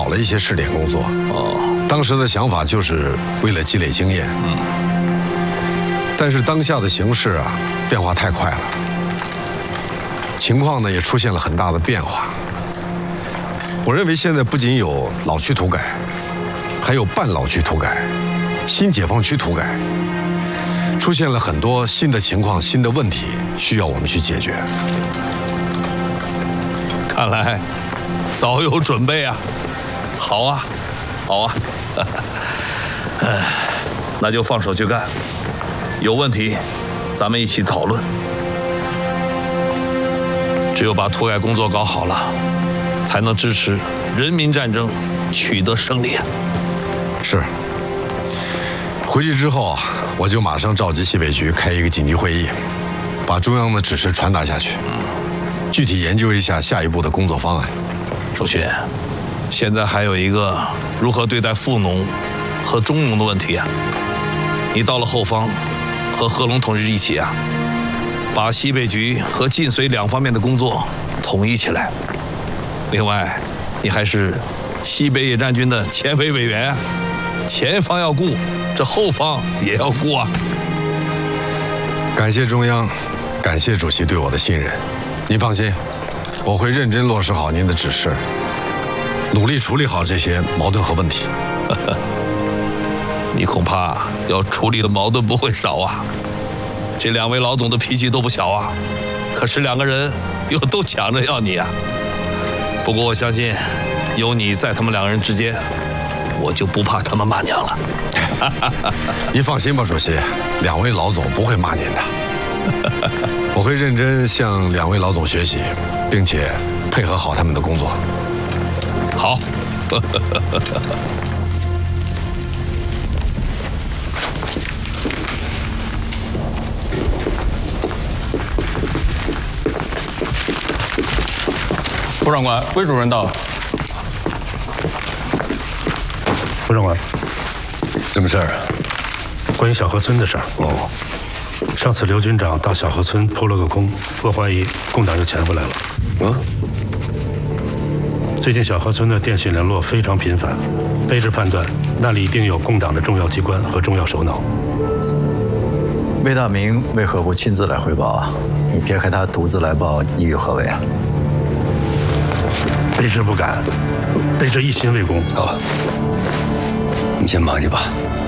少了一些试点工作。当时的想法就是为了积累经验。但是当下的形势啊，变化太快了，情况呢也出现了很大的变化。我认为现在不仅有老区土改，还有半老区土改、新解放区土改，出现了很多新的情况、新的问题，需要我们去解决。 看来早有准备啊！好啊，好啊，那就放手去干。有问题，咱们一起讨论。只有把土改工作搞好了，才能支持人民战争取得胜利。 是。回去之后啊，我就马上召集西北局开一个紧急会议，把中央的指示传达下去。具体研究一下下一步的工作方案。 周迅，现在还有一个如何对待富农和中农的问题啊。你到了后方，和贺龙同志一起啊，把西北局和晋绥两方面的工作统一起来。另外，你还是西北野战军的前委委员，前方要顾，这后方也要顾啊。 感谢中央，感谢主席对我的信任。您放心，我会认真落实好您的指示，努力处理好这些矛盾和问题。 你恐怕要处理的矛盾不会少啊。这两位老总的脾气都不小啊，可是两个人又都抢着要你啊。不过我相信，有你在他们两个人之间，我就不怕他们骂娘了。 您放心吧，主席，两位老总不会骂您的。我会认真向两位老总学习，并且配合好他们的工作。 好。 胡长官，魏主任到了。 胡长官， 什么事儿啊？ 关于小河村的事儿。 哦， 上次刘军长到小河村扑了个空，我怀疑共党又潜回来了。最近小河村的电讯联络非常频繁，卑职判断那里一定有共党的重要机关和重要首脑。 魏大明为何不亲自来汇报啊？你撇开他独自来报，意欲何为啊？ 卑职不敢，卑职一心为公。 好，你先忙去吧。